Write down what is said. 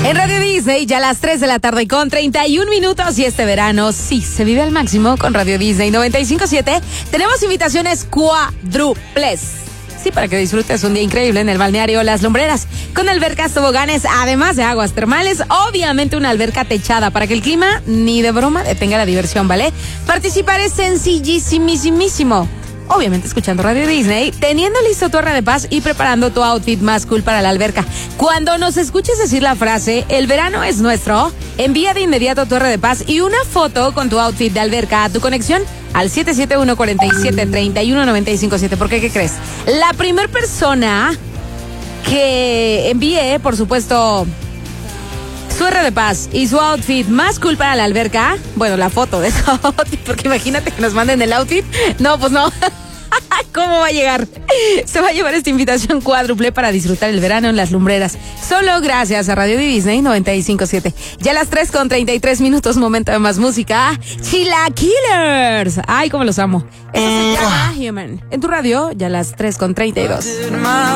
En Radio Disney, ya a las 3 de la tarde con 31 minutos y este verano sí se vive al máximo con Radio Disney 95.7. Tenemos invitaciones cuádruples. Sí, para que disfrutes un día increíble en el balneario Las Lumbreras, con albercas, toboganes, además de aguas termales, obviamente una alberca techada para que el clima ni de broma detenga la diversión, ¿vale? Participar es sencillissimísimo. Obviamente escuchando Radio Disney, teniendo listo tu de paz y preparando tu outfit más cool para la alberca. Cuando nos escuches decir la frase, el verano es nuestro, envía de inmediato tu de paz y una foto con tu outfit de alberca a tu conexión al 771-47-31-957. ¿Por qué? ¿Qué crees? La primer persona que envíe, por supuesto, su de paz y su outfit más cool para la alberca, bueno, la foto de su outfit, porque imagínate que nos manden el outfit. No, pues no. ¿Cómo va a llegar? Se va a llevar esta invitación cuádruple para disfrutar el verano en Las Lumbreras. Solo gracias a Radio Disney 95.7. Ya a las 3 con 33 minutos, momento de más música. Chilaquilers. Ay, cómo los amo. Eso se llama Human. En tu radio, ya a las 3 con 32.